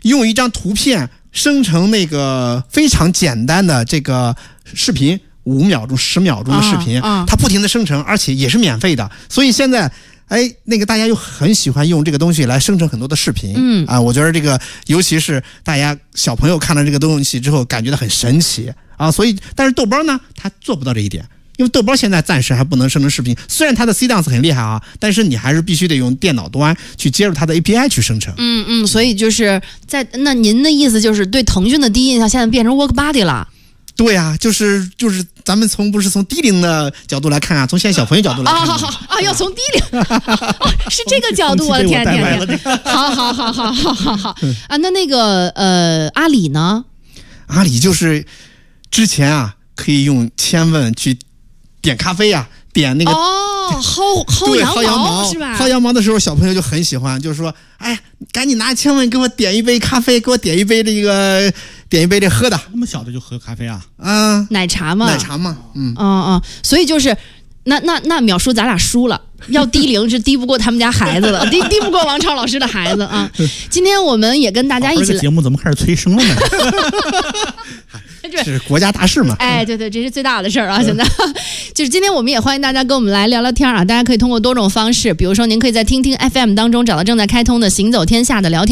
用一张图片生成那个非常简单的这个视频，5秒钟、10秒钟的视频，它不停的生成，而且也是免费的。所以现在，那个大家又很喜欢用这个东西来生成很多的视频。我觉得这个，尤其是大家小朋友看了这个东西之后，感觉到很神奇啊。所以，但是豆包呢，它做不到这一点。因为豆包现在暂时还不能生成视频，虽然它的 C-Dance 很厉害啊，但是你还是必须得用电脑端去接入它的 API 去生成。 所以就是那您的意思就是对腾讯的第一印象现在变成 WorkBuddy 了？ 对啊，就是咱们不是从低龄的角度来看啊，从现在小朋友角度来看要从低龄是这个角度，我的天，好啊，那个阿里呢？ 阿里就是之前啊可以用千问去点咖啡啊，点那个薅羊毛是吧？ 薅羊毛的时候，小朋友就很喜欢，就是说，哎，赶紧拿千问给我点一杯咖啡，给我点一杯这喝的。 那么小的就喝咖啡啊？ 奶茶嘛。所以就是那淼叔，咱俩输了。要低龄是低不过他们家孩子的，低不过王超老师的孩子啊！今天我们也跟大家一起来。 这个节目怎么开始催生了呢？ 这是国家大事嘛？ 对，这是最大的事儿啊！现在就是今天我们也欢迎大家跟我们来聊聊天啊！大家可以通过多种方式，比如说您可以在听听 FM 当中找到正在开通的行走天下的聊天